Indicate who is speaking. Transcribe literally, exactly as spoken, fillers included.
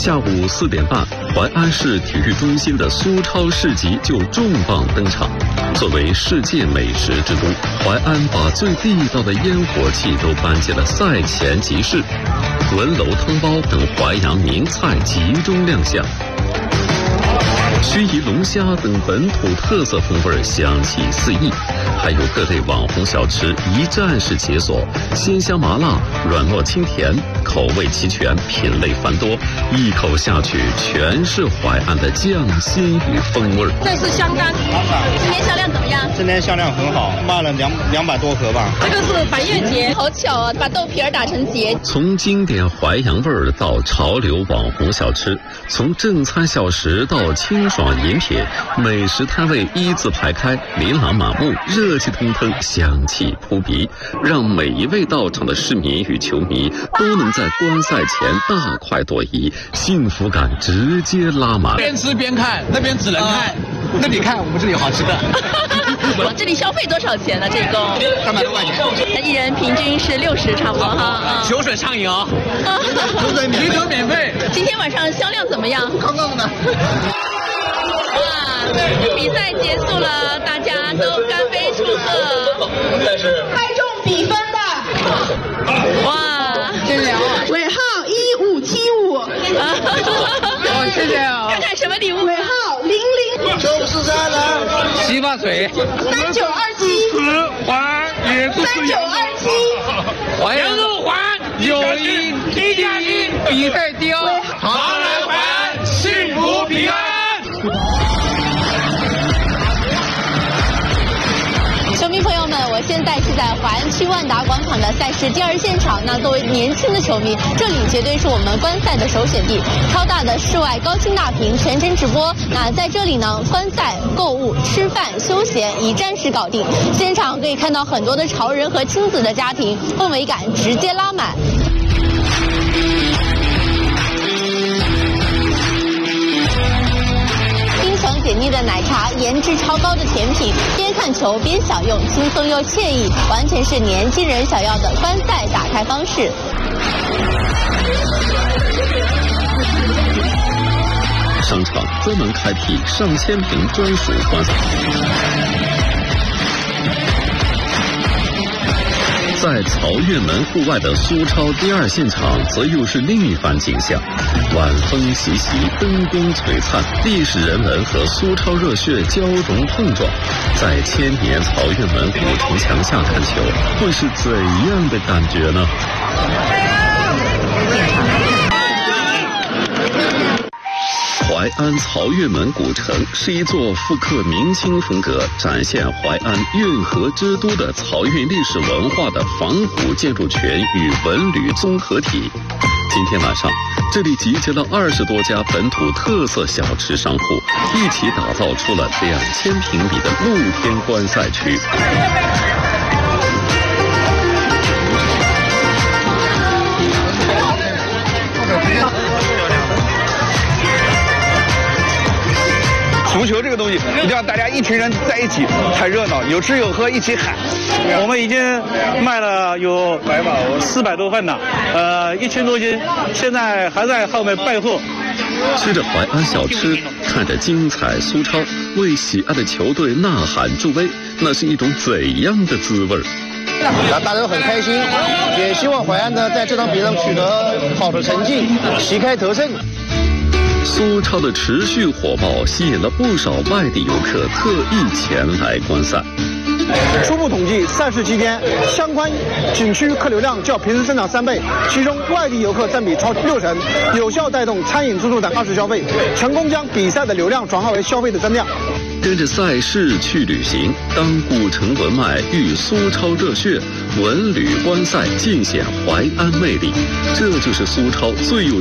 Speaker 1: 下午四点半，淮安市体育中心的苏超市集就重磅登场。作为世界美食之都，淮安把最地道的烟火气都搬进了赛前集市，文楼汤包等淮扬名菜集中亮相。盱眙龙虾等本土特色风味香气四溢，还有各类网红小吃一站式解锁，鲜香麻辣、软糯清甜，口味齐全，品类繁多，一口下去全是淮安的匠心与风味。
Speaker 2: 这是香干，今年销量怎么样？
Speaker 3: 今年销量很好，卖了两两百多盒吧。
Speaker 2: 这个是百叶结，好巧啊，把豆皮儿打成结。
Speaker 1: 从经典淮扬味儿到潮流网红小吃，从正餐小食到清爽饮品，美食摊位一字排开，琳琅满目，热气腾腾，香气扑鼻，让每一位到场的市民与球迷都能在观赛前大快朵颐，幸福感直接拉满。
Speaker 4: 边吃边看，那边只能看，那你看我们这里有好吃的。
Speaker 2: 这里消费多少钱呢？这一共
Speaker 4: 三百多块钱，
Speaker 2: 一人平均是六十，差不多哈。
Speaker 4: 酒水畅饮哦，酒水免费，免费。
Speaker 2: 今天晚上销量怎么样？
Speaker 4: 刚刚的。
Speaker 2: 哇，比赛结束了，大家都干杯祝贺。
Speaker 5: 但是猜中比分的，
Speaker 2: 哇，
Speaker 5: 真聊啊！尾号一五七五，
Speaker 4: 哦，谢谢啊。
Speaker 2: 看看什么礼物？
Speaker 5: 尾号零零
Speaker 3: 九四三的
Speaker 4: 洗发水，
Speaker 5: 三九二七，
Speaker 4: 还也是
Speaker 5: 三九二七，
Speaker 4: 淮阳肉环友谊一加一，比赛雕，好来淮安，幸福平安。
Speaker 2: 球迷朋友们，我现在是在淮安区万达广场的赛事第二现场。那作为年轻的球迷，这里绝对是我们观赛的首选地。超大的室外高清大屏，全程直播。那在这里呢，观赛、购物、吃饭、休闲一站式搞定。现场可以看到很多的潮人和亲子的家庭，氛围感直接拉满。解腻的奶茶，颜值超高的甜品，边看球边享用，轻松又惬意，完全是年轻人想要的观赛打开方式。
Speaker 1: 商场专门开辟上千平专属观赛。在曹院门户外的苏超第二现场，则又是另一番景象。晚风习习，灯光璀璨，历史人文和苏超热血交融碰撞。在千年曹院门古城墙下看球，会是怎样的感觉呢？淮安曹院门古城是一座复刻明清风格、展现淮安运河之都的漕运历史文化的仿古建筑群与文旅综合体。今天晚上，这里集结了二十多家本土特色小吃商户，一起打造出了两千平米的露天观赛区。
Speaker 3: 足球这个东西一定要大家一群人在一起才热闹，有吃有喝一起喊。我们已经卖了有四百多份了，呃，一千多斤，现在还在后面备货。
Speaker 1: 吃着淮安小吃，看着精彩苏超，为喜爱的球队呐喊助威，那是一种怎样的滋味？
Speaker 6: 那大家都很开心，也希望淮安呢在这场比赛上取得好的成绩，旗开得胜。
Speaker 1: 苏超的持续火爆吸引了不少外地游客特意前来观赛。
Speaker 6: 初步统计，赛事期间相关景区客流量较平时增长三倍，其中外地游客占比超六成，有效带动餐饮、住宿等二次消费，成功将比赛的流量转化为消费的增量。
Speaker 1: 跟着赛事去旅行，当古城文脉遇苏超热血，文旅观赛尽显淮安魅力，这就是苏超最有